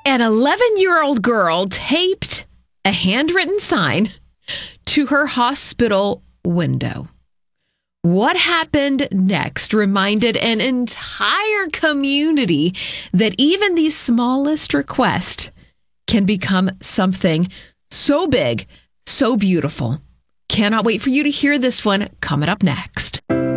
An 11-year-old girl taped a handwritten sign to her hospital window. What happened next reminded an entire community that even the smallest request can become something so big, so beautiful. Cannot wait for you to hear this one coming up next.